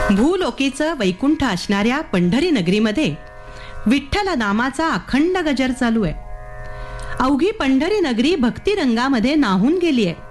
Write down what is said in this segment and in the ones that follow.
भूलोकीचं वैकुंठ असणाऱ्या पंढरी नगरीमध्ये विठ्ठल नामाचा अखंड गजर चालू आहे. अवघी पंढरी नगरी भक्ती रंगामध्ये नाहून गेली आहे.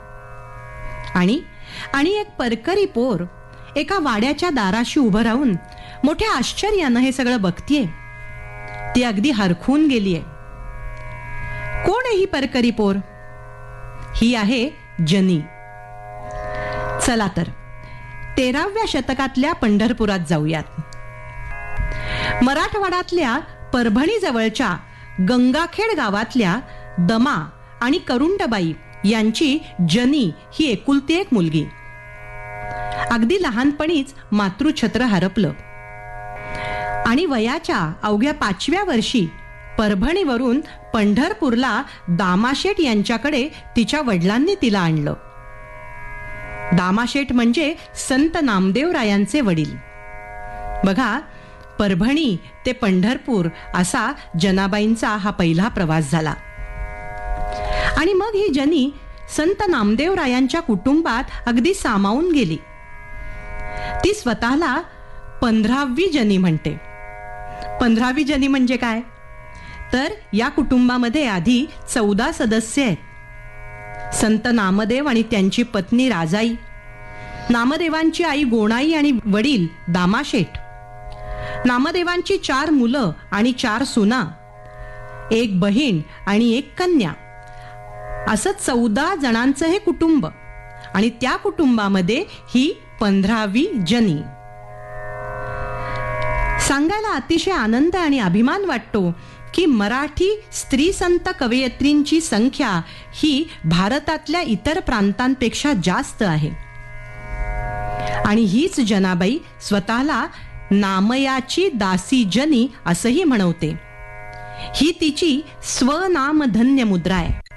आणि एक परकरी पोर एका वाड्याच्या दाराशी उभं राहून मोठ्या आश्चर्यानं हे सगळं बघतीये. ती अगदी हरखून गेलीये. कोण आहे ही परकरी पोर? ही आहे जनी. चला तर 13व्या शतकातल्या पंढरपुरात जाऊयात. मराठवाड्यातल्या परभणी जवळच्या गंगाखेड गावातल्या दमा आणि करुंडबाई यांची जनी ही एकुलती एक मुलगी. अगदी लहानपणीच मातृछत्र हरपलं आणि वयाच्या अवघ्या 5व्या वर्षी परभणीवरून पंढरपूरला दामाशेठ यांच्याकडे तिच्या वडिलांनी तिला आणलं. दामाशेठ म्हणजे संत नामदेवरायांचे वडील. बघा, परभणी ते पंढरपूर असा जनाबाईंचा हा पहिला प्रवास झाला. आणि मग ही जनी संत नामदेवरायांच्या कुटुंबात अगदी सामावून गेली. ती स्वतःला 15वी जनी म्हणते. 15वी जनी म्हणजे काय? तर या कुटुंबामध्ये आधी 14 सदस्य आहेत. संत नामदेव आणि त्यांची पत्नी राजाई, नामदेवांची आई गोणाई आणि वडील दामाशेठ, नामदेवांची 4 मुलं आणि 4 सुना, एक बहीण आणि एक कन्या, असं 14 जणांचं हे कुटुंब. आणि त्या कुटुंबामध्ये ही 15वी जनी. सांगायला अतिशय आनंद आणि अभिमान वाटतो की मराठी स्त्री संत कवयित्रींची संख्या ही भारतातल्या इतर प्रांतांपेक्षा जास्त आहे. आणि हीच जनाबाई स्वतःला नामयाची दासी जनी असंही म्हणवते. ही तिची स्वनामधन्य मुद्रा आहे.